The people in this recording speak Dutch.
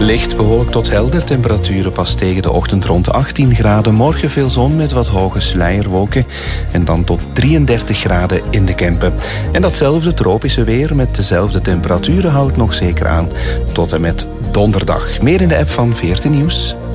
Licht bewolkt tot helder, temperaturen pas tegen de ochtend rond 18 graden. Morgen veel zon met wat hoge sluierwolken. En dan tot 33 graden in de Kempen. En datzelfde tropische weer met dezelfde temperaturen houdt nog zeker aan tot en met donderdag. Meer in de app van 14 Nieuws.